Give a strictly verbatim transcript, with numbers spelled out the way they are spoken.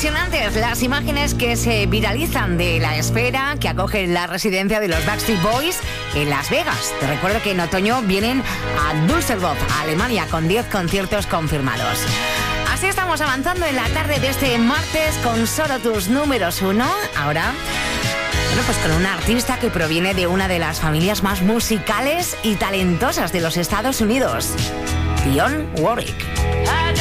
Impresionantes las imágenes que se viralizan de la espera que acoge la residencia de los Backstreet Boys en Las Vegas. Te recuerdo que en otoño vienen a Düsseldorf, Alemania, con diez conciertos confirmados. Así estamos avanzando en la tarde de este martes con solo tus números uno. Ahora, bueno, pues con una artista que proviene de una de las familias más musicales y talentosas de los Estados Unidos, Dionne Warwick.